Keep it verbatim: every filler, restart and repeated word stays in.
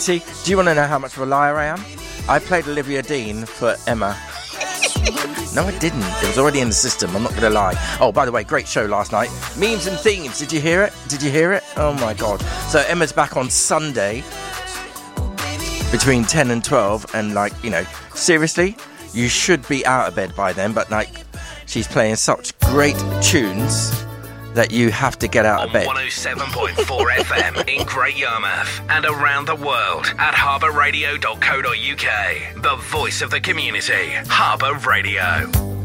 see, do you want to know how much of a liar I am? I played Olivia Dean for Emma. No, I didn't. It was already in the system. I'm not going to lie. Oh, by the way, great show last night. Memes and Themes. Did you hear it? Did you hear it? Oh, my God. So Emma's back on Sunday between ten and twelve. And, like, you know, seriously, you should be out of bed by then. But, like, she's playing such great tunes that you have to get out of bed. On one oh seven point four F M in Great Yarmouth and around the world at harbour radio dot co dot uk. The voice of the community. Harbour Radio.